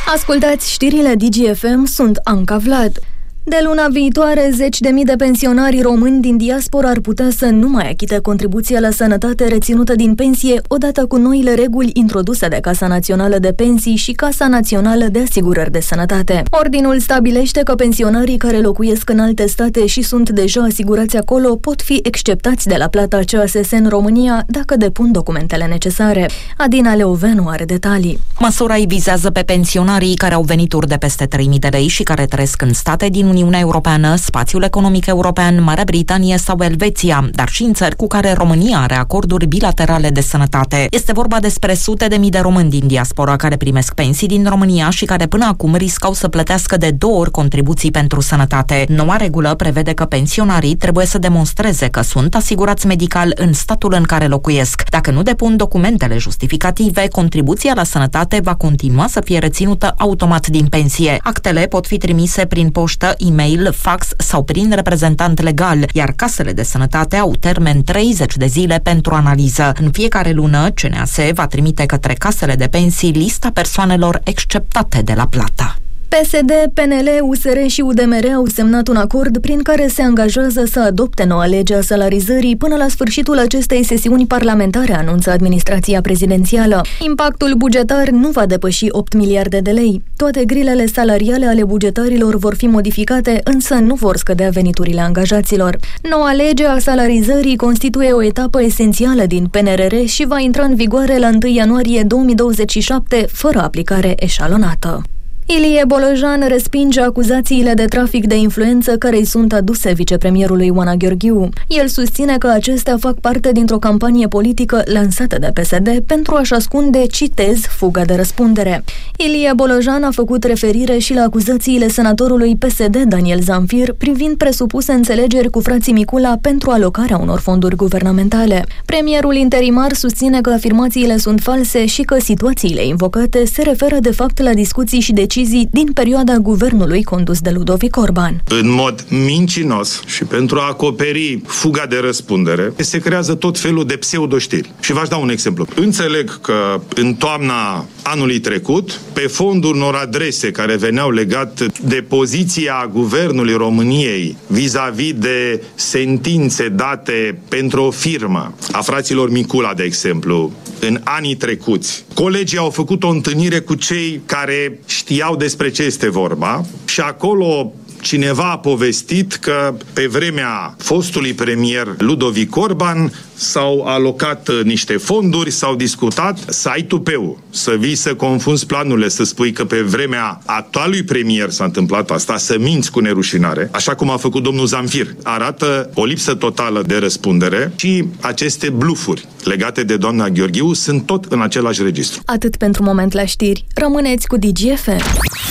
Ascultați știrile DGFM, sunt Anca Vlad. De luna viitoare, 10.000 de pensionari români din diaspora ar putea să nu mai achite contribuția la sănătate reținută din pensie, odată cu noile reguli introduse de Casa Națională de Pensii și Casa Națională de Asigurări de Sănătate. Ordinul stabilește că pensionarii care locuiesc în alte state și sunt deja asigurați acolo pot fi exceptați de la plata CASS în România dacă depun documentele necesare. Adina Leovenu are detalii. Măsura îi vizează pe pensionarii care au venituri de peste 3.000 de lei și care trăiesc în state din Uniunea Europeană, Spațiul Economic European, Marea Britanie sau Elveția, dar și în țări cu care România are acorduri bilaterale de sănătate. Este vorba despre sute de mii de români din diaspora care primesc pensii din România și care până acum riscau să plătească de 2 ori contribuții pentru sănătate. Noua regulă prevede că pensionarii trebuie să demonstreze că sunt asigurați medical în statul în care locuiesc. Dacă nu depun documentele justificative, contribuția la sănătate va continua să fie reținută automat din pensie. Actele pot fi trimise prin poștă, e-mail, fax sau prin reprezentant legal, iar casele de sănătate au termen 30 de zile pentru analiză. În fiecare lună, CNAS va trimite către casele de pensii lista persoanelor exceptate de la plată. PSD, PNL, USR și UDMR au semnat un acord prin care se angajează să adopte noua lege a salarizării până la sfârșitul acestei sesiuni parlamentare, anunță administrația prezidențială. Impactul bugetar nu va depăși 8 miliarde de lei. Toate grilele salariale ale bugetarilor vor fi modificate, însă nu vor scădea veniturile angajaților. Noua lege a salarizării constituie o etapă esențială din PNRR și va intra în vigoare la 1 ianuarie 2027, fără aplicare eșalonată. Ilie Bolojan respinge acuzațiile de trafic de influență care îi sunt aduse vicepremierului Oana Gheorghiu. El susține că acestea fac parte dintr-o campanie politică lansată de PSD pentru a-și ascunde, citez, fuga de răspundere. Ilie Bolojan a făcut referire și la acuzațiile senatorului PSD Daniel Zamfir privind presupuse înțelegeri cu frații Micula pentru alocarea unor fonduri guvernamentale. Premierul interimar susține că afirmațiile sunt false și că situațiile invocate se referă de fapt la discuții și decizii din perioada guvernului condus de Ludovic Orban. În mod mincinos și pentru a acoperi fuga de răspundere, se creează tot felul de pseudoștiri. Și v-aș da un exemplu. Înțeleg că în toamna anului trecut, pe fondul unor adrese care veneau legate de poziția guvernului României vis-a-vis de sentințe date pentru o firmă, a fraților Micula, de exemplu, în anii trecuți, colegii au făcut o întâlnire cu cei care știau despre ce este vorba și acolo cineva a povestit că pe vremea fostului premier Ludovic Orban s-au alocat niște fonduri, s-au discutat, să ai tupeu, să vii să confunzi planurile, să spui că pe vremea actualului premier s-a întâmplat asta, să minți cu nerușinare, așa cum a făcut domnul Zamfir. Arată o lipsă totală de răspundere și aceste blufuri legate de doamna Gheorghiu sunt tot în același registru. Atât pentru moment la știri. Rămâneți cu DGFM.